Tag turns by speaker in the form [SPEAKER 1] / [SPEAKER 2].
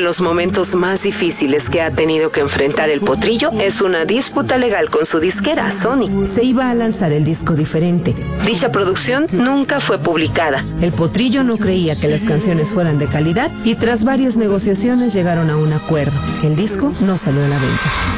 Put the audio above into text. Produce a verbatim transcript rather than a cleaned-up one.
[SPEAKER 1] los momentos más difíciles que ha tenido que enfrentar el Potrillo es una disputa legal con su disquera, Sony.
[SPEAKER 2] Se iba a lanzar el disco diferente.
[SPEAKER 1] Dicha producción nunca fue publicada.
[SPEAKER 2] El Potrillo no creía que las canciones fueran de calidad y tras varias negociaciones llegaron a un acuerdo. El disco no salió a la venta.